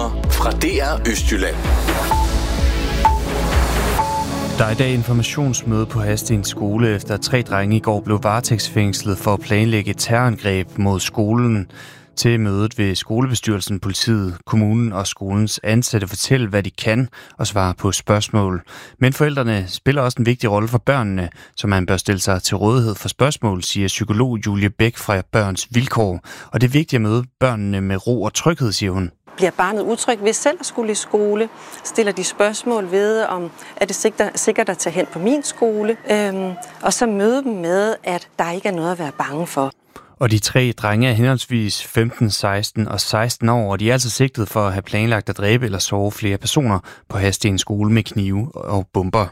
Nyheder fra DR Østjylland. Der er i dag informationsmøde på Hadstens skole, efter 3 drenge i går blev varetægtsfængslet for at planlægge et terrorangreb mod skolen. Til mødet vil skolebestyrelsen, politiet, kommunen og skolens ansatte fortælle, hvad de kan og svare på spørgsmål. Men forældrene spiller også en vigtig rolle for børnene, så man bør stille sig til rådighed for spørgsmål, siger psykolog Julie Bæk fra Børns Vilkår. Og det er vigtigt at møde børnene med ro og tryghed, siger hun. Bliver barnet utryg ved selv at skulle i skole? Stiller de spørgsmål ved, om er det sikkert at tage hen på min skole? Og så møde dem med, at der ikke er noget at være bange for. Og de 3 drenge er henholdsvis 15, 16 og 16 år, og de er altså sigtet for at have planlagt at dræbe eller såre flere personer på Hadstens skole med knive og bomber.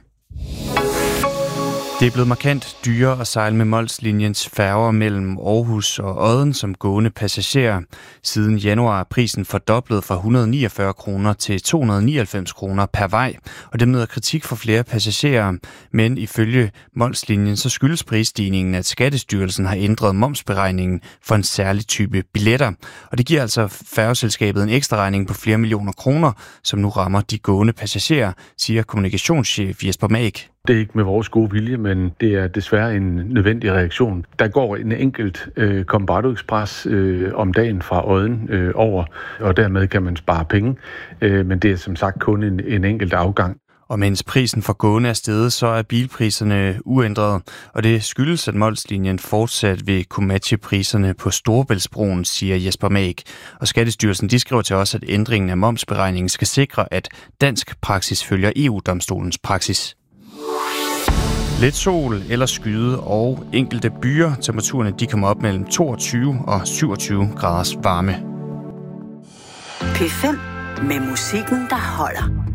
Det er blevet markant dyrere at sejle med Mols-linjens færger mellem Aarhus og Odden som gående passagerer. Siden januar er prisen fordoblet fra 149 kroner til 299 kroner per vej, og det møder kritik fra flere passagerer. Men ifølge Mols-linjen så skyldes prisstigningen, at Skattestyrelsen har ændret momsberegningen for en særlig type billetter. Og det giver altså færgeselskabet en ekstra regning på flere millioner kroner, som nu rammer de gående passagerer, siger kommunikationschef Jesper Mag. Det er ikke med vores gode vilje, men det er desværre en nødvendig reaktion. Der går en enkelt Combardo Express om dagen fra Odden over, og dermed kan man spare penge. Men det er som sagt kun en enkelt afgang. Og mens prisen for gående er steget, så er bilpriserne uændrede, og det skyldes, at Mols-linjen fortsat vil kunne matche priserne på Storebæltsbroen, siger Jesper Mag. Og Skattestyrelsen de skriver til os, at ændringen af momsberegningen skal sikre, at dansk praksis følger EU-domstolens praksis. Lidt sol eller skyde og enkelte byer. Temperaturerne de kommer op mellem 22 og 27 graders varme. P5 med musikken, der holder.